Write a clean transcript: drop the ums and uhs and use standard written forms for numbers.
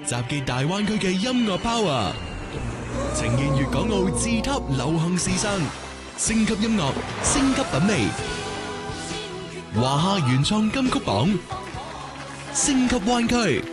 集結大灣區嘅音樂 power，呈現粵港澳自級流行時尚，升級音樂，升級品味。華夏原創金曲榜，升級灣區。